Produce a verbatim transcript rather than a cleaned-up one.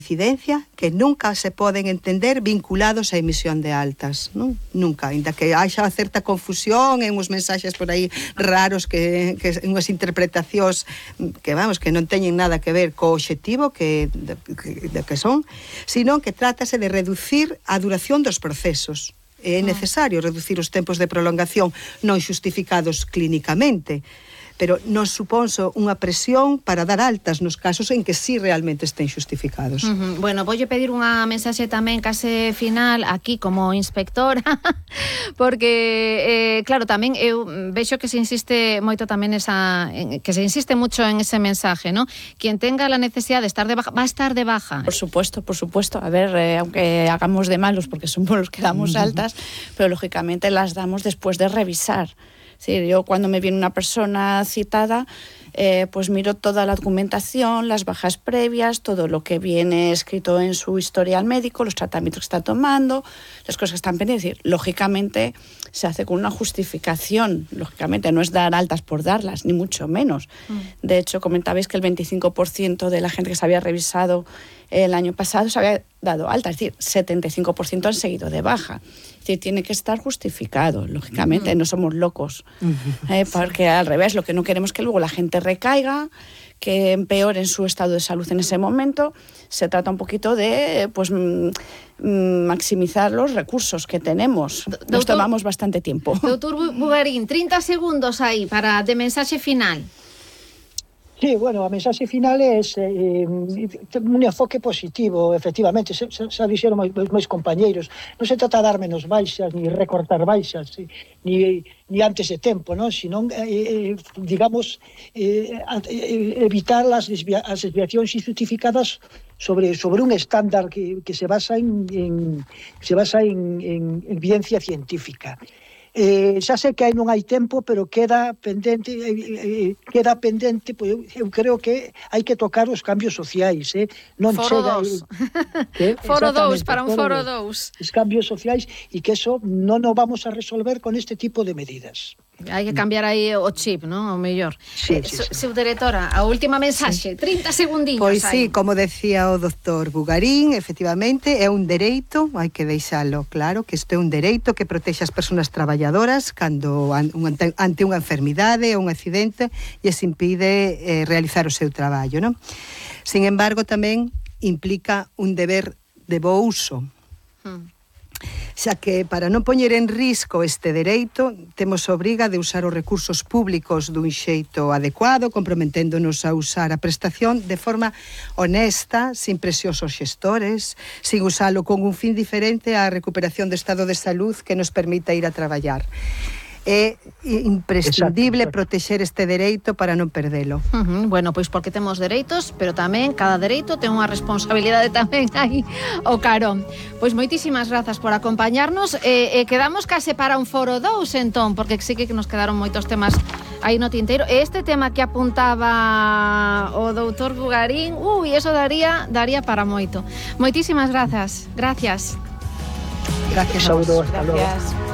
incidencia que nunca se poden entender vinculados á emisión de altas, non? Nunca, ainda que haxa certa confusión en uns mensaxes por aí raros que, que unhas interpretacións que, vamos, que non teñen nada que ver co obxectivo que, de, de que son, sino que trátase de reducir a duración dos procesos. É necesario reducir os tempos de prolongación non xustificados clínicamente, pero non suponso unha presión para dar altas nos casos en que sí realmente estén xustificados. Uh-huh. Bueno, voulle pedir unha mensaxe tamén case final aquí como inspectora, porque, eh, claro, tamén eu vexo que se insiste moito tamén esa, que se insiste mucho en ese mensaje, ¿no? Quien tenga la necesidad de estar de baja, va a estar de baja. Por supuesto, por supuesto. A ver, eh, aunque hagamos de malos, porque somos los que damos altas, pero lógicamente las damos después de revisar. Sí, yo cuando me viene una persona citada, eh, pues miro toda la documentación, las bajas previas, todo lo que viene escrito en su historial médico, los tratamientos que está tomando, las cosas que están pendientes. Es decir, lógicamente se hace con una justificación, lógicamente no es dar altas por darlas, ni mucho menos. Mm. De hecho, comentabais que el veinticinco por ciento de la gente que se había revisado el año pasado se había dado alta, es decir, setenta y cinco por ciento han seguido de baja. Es decir, tiene que estar justificado, lógicamente, uh-huh. no somos locos, uh-huh. eh, porque al revés, lo que no queremos es que luego la gente recaiga, que empeore en su estado de salud en ese momento. Se trata un poquito de pues m- maximizar los recursos que tenemos. Nos doctor, tomamos bastante tiempo. Doutor Bugarín, trinta segundos aí para de mensaxe final. Sí, bueno, a mensaxe final é eh, un enfoque positivo, efectivamente, xa, xa dixeron máis, máis compañeiros, non se trata de dar menos baixas, ni recortar baixas, ni, ni antes de tempo, non? Sino, eh, digamos, eh, evitar as, desvia, as desviacións injustificadas sobre, sobre un estándar que, que se basa en, en, se basa en, en evidencia científica. Eh, xa sei que aí non hai tempo, pero queda pendente, eh, queda pendente, pois eu, eu creo que hai que tocar os cambios sociais, eh? Non foro chega, dos. Eh, foro dos, para un foro dos. Os cambios sociais, e que eso non o vamos a resolver con este tipo de medidas. Hai que cambiar aí o chip, non? O mellor. Sí, eh, sí, sí. Subdirectora, a última mensaxe, sí. trinta segundinhos. Pois aí. sí, como decía o doctor Bugarín, efectivamente, é un dereito, hai que deixalo claro, que isto é un dereito que protexe as persoas traballadoras cando ante, ante unha enfermidade ou un accidente e se impide eh, realizar o seu traballo, non? Sin embargo, tamén implica un deber de bo uso. Hmm. Xa que para non poñer en risco este dereito temos obriga de usar os recursos públicos dun xeito adecuado, comprometéndonos a usar a prestación de forma honesta, sin presións aos xestores, sin usalo con un fin diferente á recuperación do estado de salud que nos permita ir a traballar. É imprescindible exacto, exacto. protexer este dereito para non perdelo. Uh-huh. Bueno, pois porque temos dereitos, pero tamén cada dereito ten unha responsabilidade tamén aí o carón. Pois moitísimas grazas por acompañarnos e, e quedamos case para un foro dous entón, porque sí que nos quedaron moitos temas aí no tinteiro. E este tema que apuntaba o doutor Bugarín, ui, eso daría daría para moito. Moitísimas grazas. Gracias. Gracias. Saúdos, hasta Gracias.